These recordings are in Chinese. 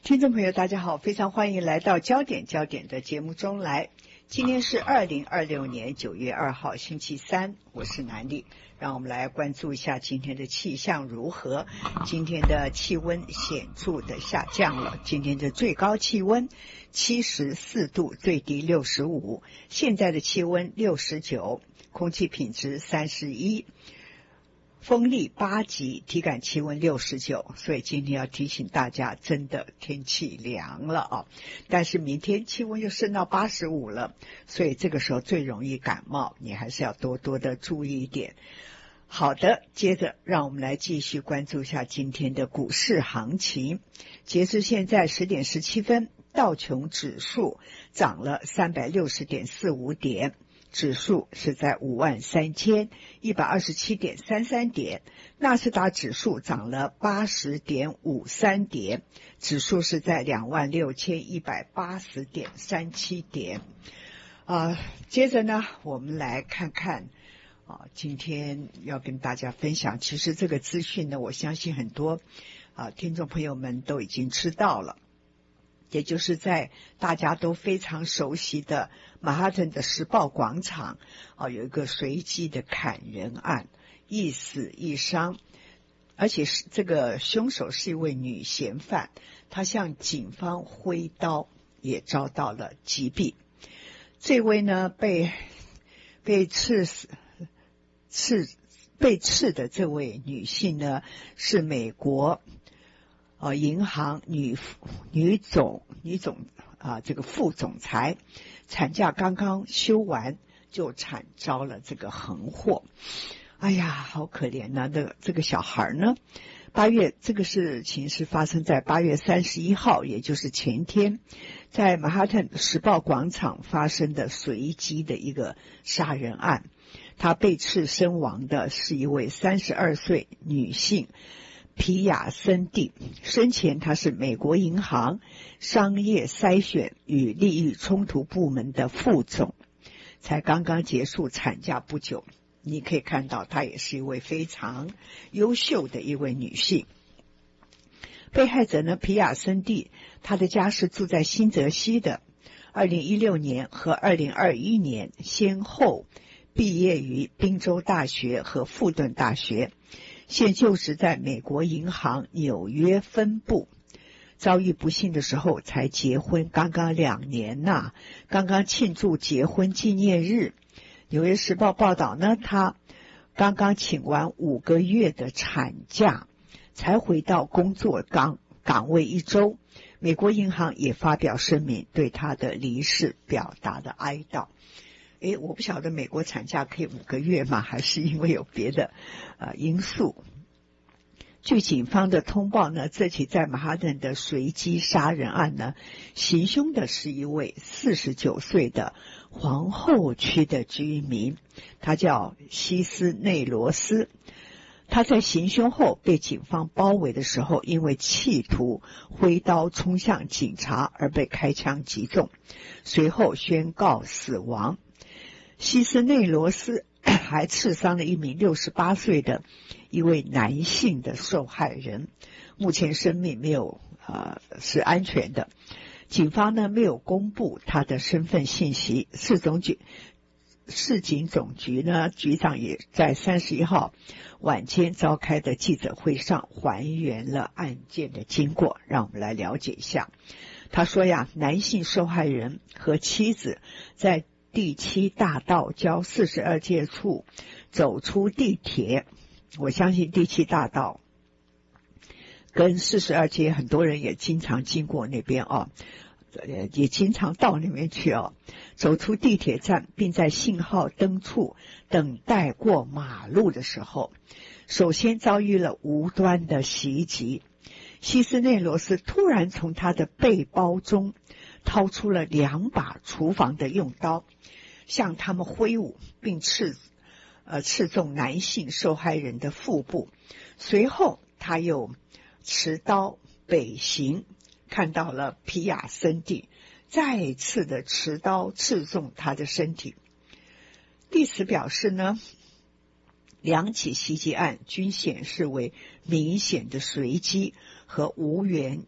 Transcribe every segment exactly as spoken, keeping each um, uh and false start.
听众朋友大家好，非常欢迎来到焦点焦点的节目中来。今天是二零二六年九月二号星期三，我是南丽，让我们来关注一下今天的气象如何。今天的气温显著的下降了，今天的最高气温七十四度，最低六十五，现在的气温六十九，空气品质三十一，风力八级，体感气温六十九，所以今天要提醒大家，真的天气凉了啊！但是明天气温又升到八十五了，所以这个时候最容易感冒，你还是要多多的注意一点。好的，接着让我们来继续关注一下今天的股市行情。截至现在十点十七分，道琼指数涨了三百六十点四五点。指数是在五万三千一百二十七点三三点，纳斯达指数涨了八十点五三点，指数是在两万六千一百八十点三七点。啊，接着呢，我们来看看啊，今天要跟大家分享，其实这个资讯呢，我相信很多啊听众朋友们都已经知道了。也就是在大家都非常熟悉的曼哈顿的时报广场啊，有一个随机的砍人案，一死一伤，而且是这个凶手是一位女嫌犯，她向警方挥刀，也遭到了击毙。这位呢被被刺死刺被刺的这位女性呢，是美国呃，银行女女总女总啊，这个副总裁，产假刚刚休完就惨遭了这个横祸。哎呀，好可怜呐、啊！这这个小孩呢，八月这个事情是发生在八月三十一号，也就是前天，在曼哈顿时报广场发生的随机的一个杀人案。他被刺身亡的是一位三十二岁女性。皮亚森蒂生前他是美国银行商业筛选与利益冲突部门的副总，才刚刚结束产假不久。你可以看到她也是一位非常优秀的一位女性。被害者呢，皮亚森蒂，她的家是住在新泽西的，二零一六年和二零二一年先后毕业于宾州大学和富顿大学，现就职在美国银行纽约分部。遭遇不幸的时候才结婚，刚刚两年呐、啊，刚刚庆祝结婚纪念日。纽约时报报道呢，他刚刚请完五个月的产假，才回到工作岗岗位一周。美国银行也发表声明，对他的离世表达了哀悼。诶，我不晓得美国产假可以五个月吗？还是因为有别的呃因素？据警方的通报呢，这起在曼哈顿的随机杀人案呢，行凶的是一位四十九岁的皇后区的居民，他叫希斯内罗斯。他在行凶后被警方包围的时候，因为企图挥刀冲向警察而被开枪击中，随后宣告死亡。希斯内罗斯还刺伤了一名六十八岁的一位男性的受害人，目前生命没有呃是安全的。警方呢没有公布他的身份信息，市总局市警总局呢局长也在三十一号晚间召开的记者会上还原了案件的经过，让我们来了解一下。他说呀，男性受害人和妻子在第七大道交四十二街处走出地铁，我相信第七大道跟四十二街很多人也经常经过那边哦，也经常到那边去哦。走出地铁站，并在信号灯处等待过马路的时候，首先遭遇了无端的袭击。希斯内罗斯突然从他的背包中掏出了两把厨房的用刀，向他们挥舞，并刺呃刺中男性受害人的腹部。随后他又持刀北行，看到了皮亚森蒂，再次的持刀刺中他的身体。历史表示呢，两起袭击案均显示为明显的随机和无缘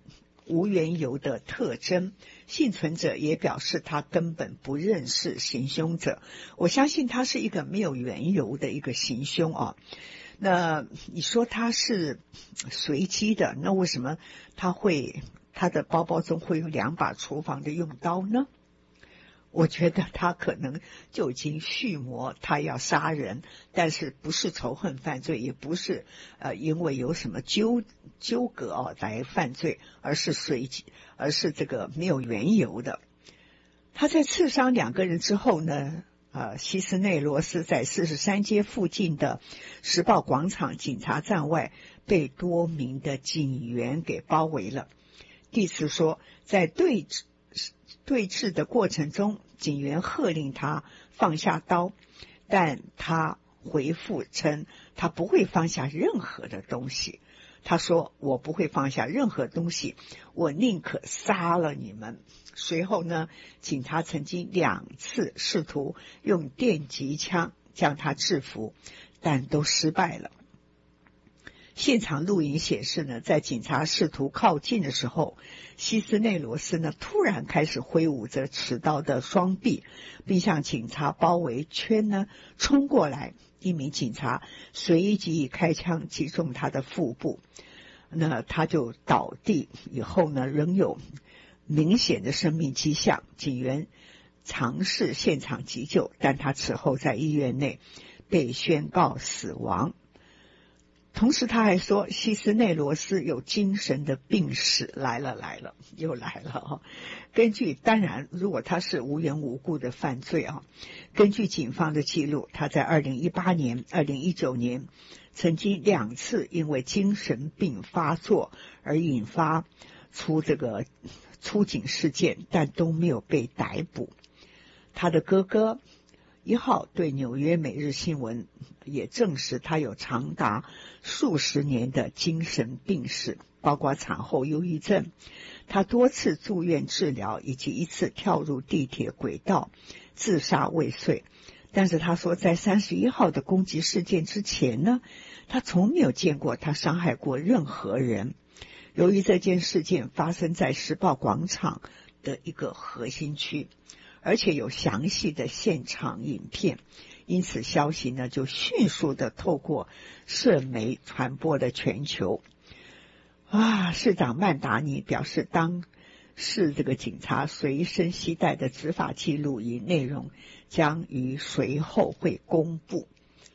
无缘由的特征。幸存者也表示他根本不认识行凶者，我相信他是一个没有缘由的一个行凶啊。那你说他是随机的，那为什么他会他的包包中会有两把厨房的用刀呢？我觉得他可能就已经蓄谋他要杀人，但是不是仇恨犯罪，也不是呃因为有什么纠纠葛哦来犯罪，而是随机，而是这个没有缘由的。他在刺伤两个人之后呢，呃，希斯内罗斯在四十三街附近的时报广场警察站外被多名的警员给包围了。蒂茨说，在对峙对峙的过程中，警员喝令他放下刀，但他回复称他不会放下任何的东西。他说，我不会放下任何东西，我宁可杀了你们。随后呢，警察曾经两次试图用电击枪将他制服，但都失败了。现场录影显示呢，在警察试图靠近的时候，希斯内罗斯呢突然开始挥舞着持刀的双臂，并向警察包围圈呢冲过来。一名警察随即开枪击中他的腹部，那他就倒地，以后呢仍有明显的生命迹象。警员尝试现场急救，但他此后在医院内被宣告死亡。同时他还说，希斯内罗斯有精神的病史。来了来了又来了啊！根据当然如果他是无缘无故的犯罪啊，根据警方的记录，他在二零一八年二零一九年曾经两次因为精神病发作而引发出这个出警事件，但都没有被逮捕。他的哥哥一号对纽约每日新闻也证实，他有长达数十年的精神病史，包括产后忧郁症。他多次住院治疗，以及一次跳入地铁轨道自杀未遂。但是他说，在三十一号的攻击事件之前呢，他从没有见过他伤害过任何人。由于这件事件发生在时报广场的一个核心区，而且有详细的现场影片，因此消息呢就迅速的透过社媒传播了全球。啊，市长曼达尼表示，当是这个警察随身携带的执法记录与内容将于随后会公布。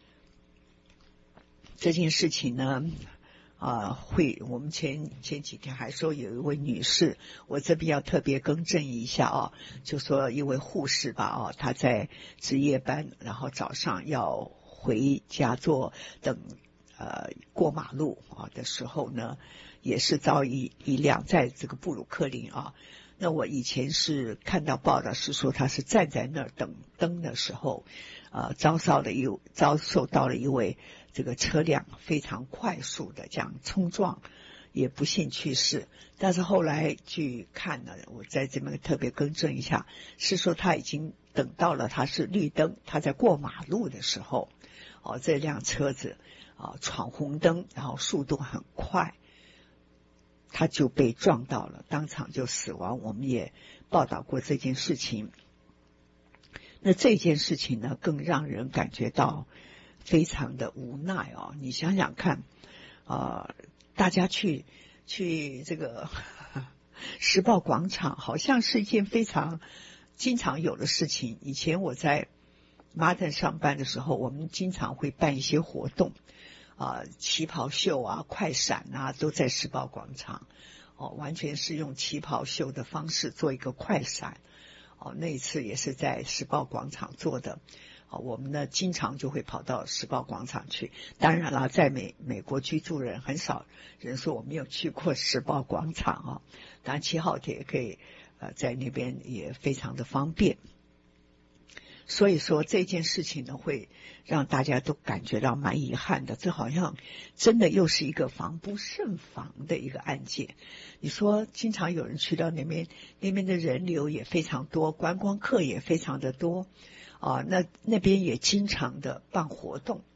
这件事情呢啊，会我们前前几天还说有一位女士，我这边要特别更正一下啊，就说一位护士吧啊，她在值夜班，然后早上要回家做等呃过马路啊的时候呢，也是遭一一辆在这个布鲁克林啊。那我以前是看到报道是说他是站在那儿等灯的时候，呃，遭受了一遭受到了一位这个车辆非常快速的这样冲撞，也不幸去世。但是后来去看呢，我在这边特别更正一下，是说他已经等到了他是绿灯，他在过马路的时候，哦，这辆车子啊闯红灯，然后速度很快。他就被撞到了，当场就死亡。我们也报道过这件事情。那这件事情呢，更让人感觉到非常的无奈哦。你想想看，呃，大家去去这个时报广场，好像是一件非常经常有的事情。以前我在马登上班的时候，我们经常会办一些活动。啊，旗袍秀啊，快闪啊，都在时报广场，哦，完全是用旗袍秀的方式做一个快闪，哦，那一次也是在时报广场做的，哦，我们呢经常就会跑到时报广场去。当然了，在美美国居住人很少人说我没有去过时报广场啊，当然七号铁可以呃在那边也非常的方便。所以说这件事情呢，会让大家都感觉到蛮遗憾的，这好像真的又是一个防不胜防的一个案件。你说经常有人去到那边，那边的人流也非常多，观光客也非常的多啊，那那边也经常的办活动。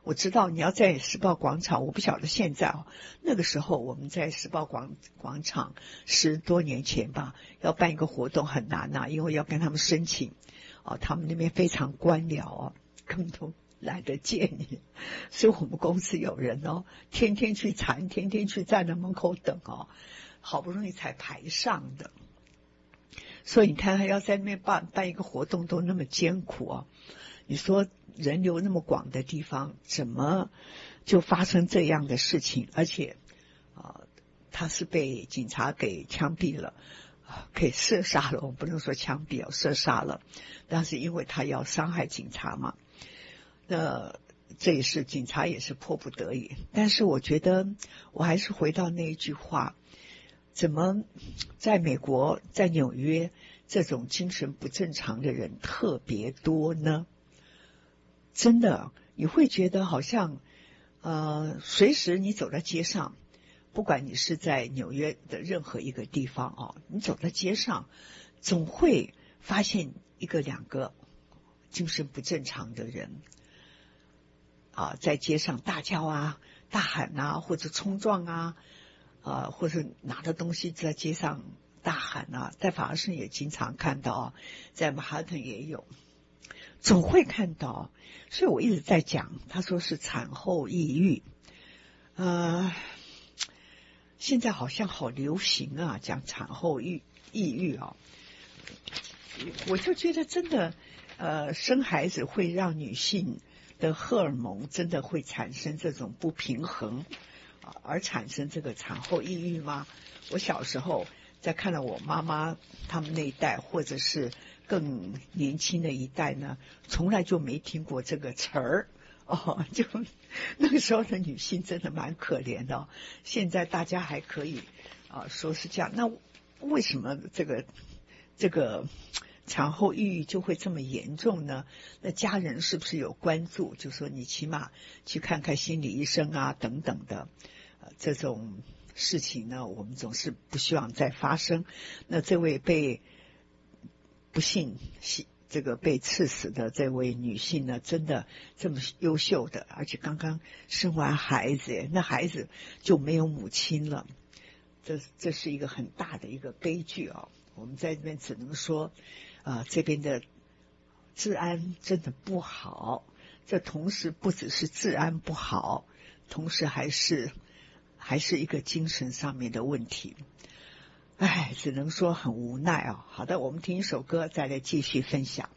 我知道你要在时报广场，我不晓得现在哦。那个时候我们在时报广广场十多年前吧，要办一个活动很难呐、啊，因为要跟他们申请哦，他们那边非常官僚哦，根本都懒得见你。所以我们公司有人哦，天天去缠，天天去站在门口等哦，好不容易才排上的。所以你看，他要在那边办办一个活动都那么艰苦哦。你说人流那么广的地方，怎么就发生这样的事情？而且啊、呃，他是被警察给枪毙了，给射杀了。我不能说枪毙了，射杀了，但是因为他要伤害警察嘛，那这也是警察也是迫不得已。但是我觉得，我还是回到那一句话：怎么在美国，在纽约，这种精神不正常的人特别多呢？真的，你会觉得好像，呃，随时你走在街上，不管你是在纽约的任何一个地方哦，你走在街上，总会发现一个两个精神不正常的人啊，在街上大叫啊、大喊啊，或者冲撞啊，啊，或者拿着东西在街上大喊啊，在法拉盛也经常看到啊，在曼哈顿也有。总会看到，所以我一直在讲，他说是产后抑郁，呃，现在好像好流行啊，讲产后抑抑郁啊，我就觉得真的，呃，生孩子会让女性的荷尔蒙真的会产生这种不平衡，啊，而产生这个产后抑郁吗？我小时候在看到我妈妈他们那一代，或者是更年轻的一代呢，从来就没听过这个词儿哦。就那个时候的女性真的蛮可怜的、哦，现在大家还可以啊说是这样。那为什么这个这个产后抑郁就会这么严重呢？那家人是不是有关注？就说你起码去看看心理医生啊等等的，呃，这种事情呢，我们总是不希望再发生。那这位被不幸这个被刺死的这位女性呢，真的这么优秀的，而且刚刚生完孩子，那孩子就没有母亲了，这这是一个很大的一个悲剧啊！我们在这边只能说，啊、呃，这边的治安真的不好。这同时不只是治安不好，同时还是还是一个精神上面的问题。唉，只能说很无奈啊。好的，我们听一首歌，再来继续分享。